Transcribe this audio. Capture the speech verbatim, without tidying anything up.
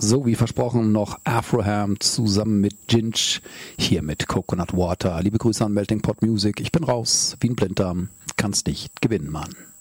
So wie versprochen noch Afroham zusammen mit Ginge, hier mit Coconut Water. Liebe Grüße an Melting Pot Music. Ich bin raus, wie ein Blinddarm. Kannst nicht gewinnen, Mann.